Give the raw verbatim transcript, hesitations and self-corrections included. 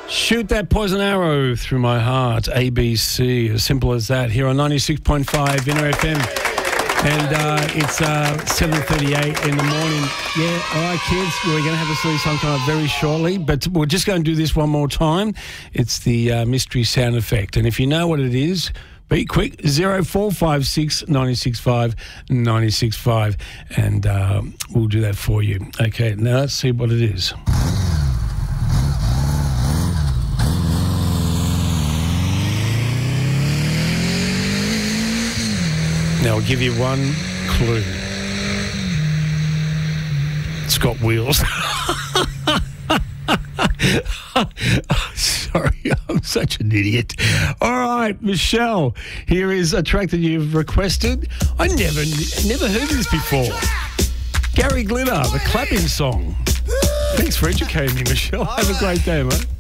Shoot that poison arrow through my heart, A B C, as simple as that, here on ninety-six point five Inner F M. And uh, it's uh, seven thirty-eight in the morning. Yeah, all right, kids, we're going to have a silly song come up very shortly, but we're just going to do this one more time. It's the uh, mystery sound effect. And if you know what it is, be quick, zero four five six nine six five nine six five, and uh, we'll do that for you. Okay, now let's see what it is. Now I'll give you one clue. It's got wheels. Sorry, I'm such an idiot. All right, Michelle, here is a track that you've requested. I never, never heard this before. Gary Glitter, the clapping song. Thanks for educating me, Michelle. Have a great day, mate.